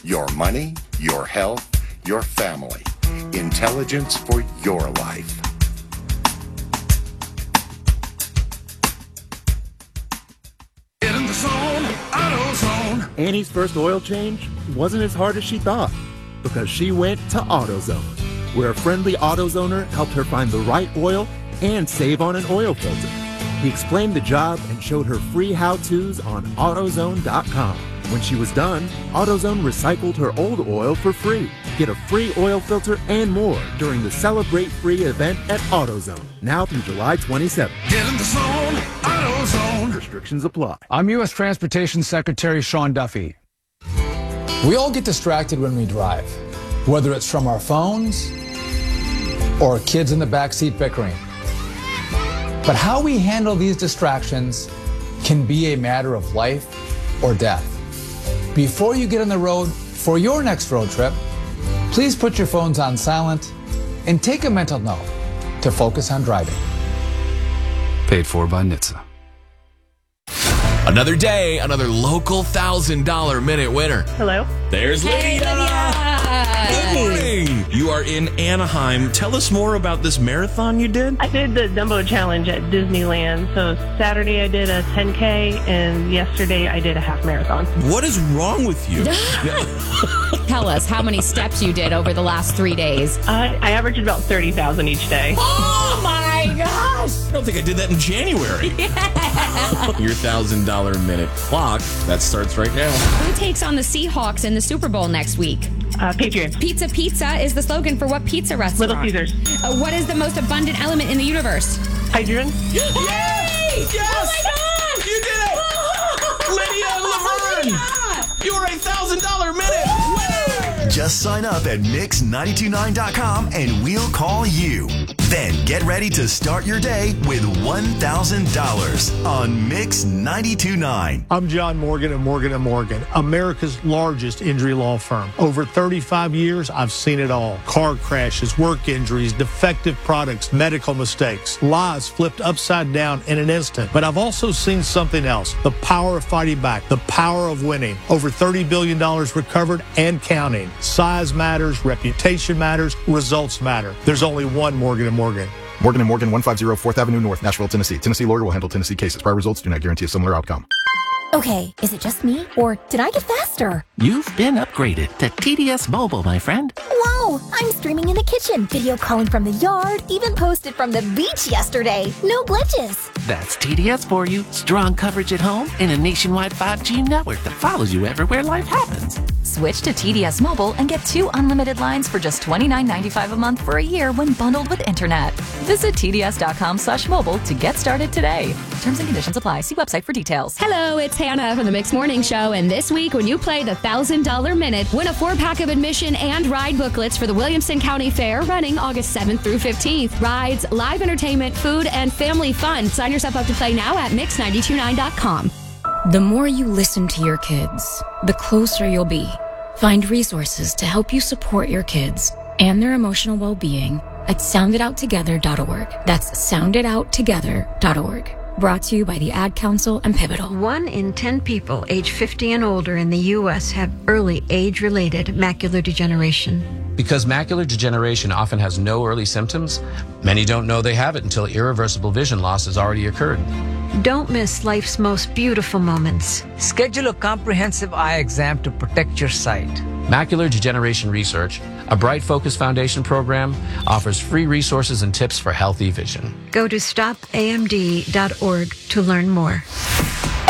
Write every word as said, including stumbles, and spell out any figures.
Your money, your health, your family. Intelligence for your life. Get in the zone, AutoZone. Annie's first oil change wasn't as hard as she thought because she went to AutoZone, where a friendly AutoZoner helped her find the right oil and save on an oil filter. He explained the job and showed her free how-tos on AutoZone dot com. When she was done, AutoZone recycled her old oil for free. Get a free oil filter and more during the Celebrate Free event at AutoZone, now through July twenty-seventh. Get in the zone, AutoZone. Restrictions apply. I'm U S Transportation Secretary Sean Duffy. We all get distracted when we drive, whether it's from our phones or kids in the backseat bickering. But how we handle these distractions can be a matter of life or death. Before you get on the road for your next road trip, please put your phones on silent and take a mental note to focus on driving. Paid for by N H T S A. Another day, another local one thousand dollar minute winner. Hello? There's Hey, Lydia. Lydia. Good morning. You are in Anaheim. Tell us more about this marathon you did. I did the Dumbo Challenge at Disneyland. So Saturday I did a ten K, and yesterday I did a half marathon. What is wrong with you? Tell us how many steps you did over the last three days. I, I averaged about thirty thousand each day. Oh my gosh! I don't think I did that in January. Yeah. Your one thousand dollar minute clock, that starts right now. Who takes on the Seahawks in the Super Bowl next week? Uh, Patriots. Pizza Pizza is the slogan for what pizza restaurant? Little Caesars. Uh, what is the most abundant element in the universe? Hydrogen. Hey! Yes! Oh my God! You did it! Lydia Laverne! Oh You are a one thousand dollar minute winner! Just sign up at mix nine two nine dot com and we'll call you. Then get ready to start your day with one thousand dollars on Mix ninety-two point nine. I'm John Morgan of Morgan and Morgan, America's largest injury law firm. Over thirty-five years, I've seen it all. Car crashes, work injuries, defective products, medical mistakes, lives flipped upside down in an instant. But I've also seen something else, the power of fighting back, the power of winning. Over thirty billion dollars recovered and counting. Size matters, reputation matters, results matter. There's only one Morgan and Morgan. Morgan and Morgan, one fifty fourth Avenue North, Nashville, Tennessee. Tennessee lawyer will handle Tennessee cases. Prior results do not guarantee a similar outcome. Okay, is it just me, or did I get faster? You've been upgraded to T D S Mobile, my friend. Whoa, I'm streaming in the kitchen, video calling from the yard, even posted from the beach yesterday. No glitches. That's T D S for you. Strong coverage at home and a nationwide five G network that follows you everywhere life happens. Switch to T D S Mobile and get two unlimited lines for just twenty-nine ninety-five a month for a year when bundled with internet. Visit T D S dot com slash mobile to get started today. Terms and conditions apply. See website for details. Hello, it's Hannah from the Mixed Morning Show, and this week when you play the one thousand dollar minute, win a four-pack of admission and ride booklets for the Williamson County Fair running August seventh through fifteenth. Rides, live entertainment, food, and family fun. Sign yourself up to play now at mix nine two nine dot com. The more you listen to your kids, the closer you'll be. Find resources to help you support your kids and their emotional well-being at sound it out together dot org. That's sound it out together dot org. Brought to you by the Ad Council and Pivotal. One in ten people age fifty and older in the U S have early age-related macular degeneration. Because macular degeneration often has no early symptoms, many don't know they have it until irreversible vision loss has already occurred. Don't miss life's most beautiful moments. Schedule a comprehensive eye exam to protect your sight. Macular Degeneration Research, a Bright Focus Foundation program, offers free resources and tips for healthy vision. Go to stop A M D dot org to learn more.